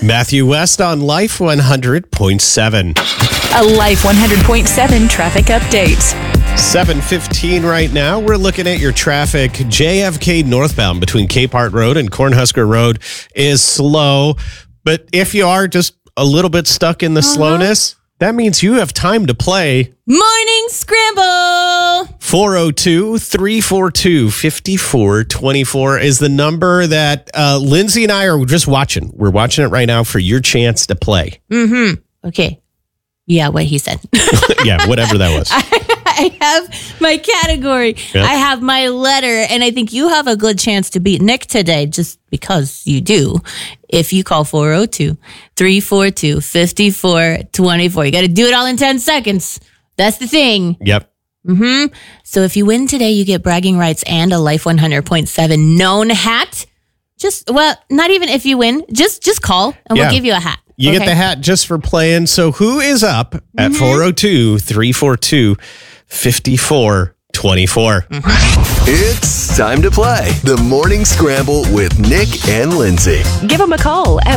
Matthew West on Life 100.7. A Life 100.7 traffic update. 7:15 right now. We're looking at your traffic. JFK northbound between Cape Hart Road and Cornhusker Road is slow. But if you are just a little bit stuck in the slowness, that means you have time to play Morning Scramble. 402-342-5424 is the number that Lindsay and I are just watching. We're watching it right now for your chance to play. Okay. Yeah, what he said. Yeah, whatever that was. I have my category. Yep. I have my letter, and I think you have a good chance to beat Nick today just because you do. If you call 402-342-5424. You got to do it all in 10 seconds. That's the thing. Yep. So if you win today, you get bragging rights and a Life 100.7 known hat. Not even if you win. Just call, and we'll give you a hat. You get the hat just for playing. So who is up at 402-342-5424? It's time to play the Morning Scramble with Nick and Lindsay. Give them a call at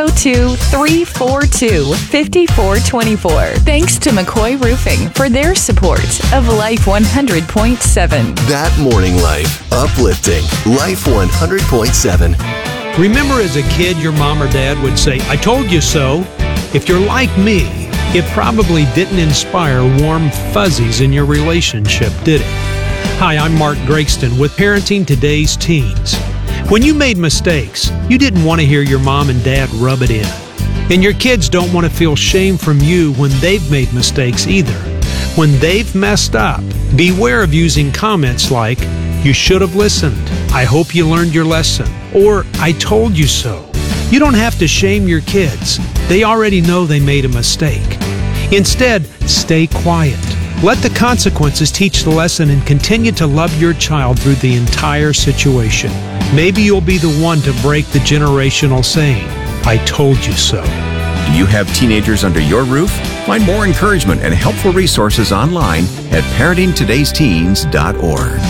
402-342-5424. Thanks to McCoy Roofing for their support of Life 100.7. That morning life, uplifting Life 100.7. Remember as a kid, your mom or dad would say, "I told you so." If you're like me, it probably didn't inspire warm fuzzies in your relationship, did it? Hi, I'm Mark Gregston with Parenting Today's Teens. When you made mistakes, you didn't want to hear your mom and dad rub it in. And your kids don't want to feel shame from you when they've made mistakes either. When they've messed up, beware of using comments like, "You should have listened," "I hope you learned your lesson," or "I told you so." You don't have to shame your kids. They already know they made a mistake. Instead, stay quiet. Let the consequences teach the lesson and continue to love your child through the entire situation. Maybe you'll be the one to break the generational saying, "I told you so." Do you have teenagers under your roof? Find more encouragement and helpful resources online at parentingtodaysteens.org.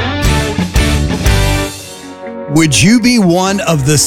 Would you be one of the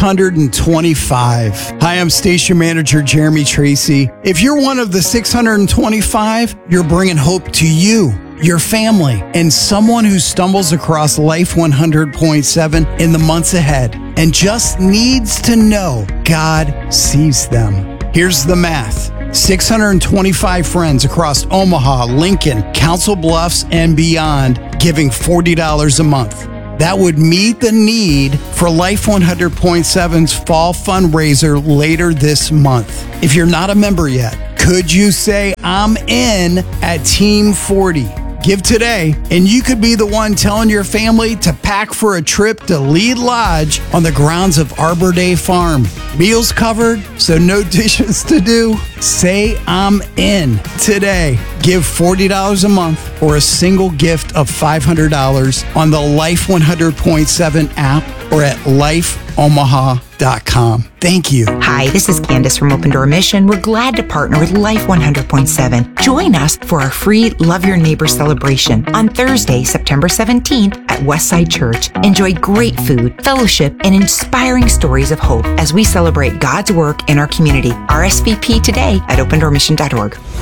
625? Hi, I'm Station Manager Jeremy Tracy. If you're one of the 625, you're bringing hope to you, your family, and someone who stumbles across Life 100.7 in the months ahead and just needs to know God sees them. Here's the math. 625 friends across Omaha, Lincoln, Council Bluffs, and beyond giving $40 a month. That would meet the need for Life 100.7's fall fundraiser later this month. If you're not a member yet, could you say, "I'm in" at Team 40? Give today, and you could be the one telling your family to pack for a trip to Lead Lodge on the grounds of Arbor Day Farm. Meals covered, so no dishes to do. Say, "I'm in" today. Give $40 a month or a single gift of $500 on the Life 100.7 app or at lifeomaha.com. Thank you. Hi, this is Candace from Open Door Mission. We're glad to partner with Life 100.7. Join us for our free Love Your Neighbor celebration on Thursday, September 17th at Westside Church. Enjoy great food, fellowship, and inspiring stories of hope as we celebrate God's work in our community. RSVP today at opendoormission.org.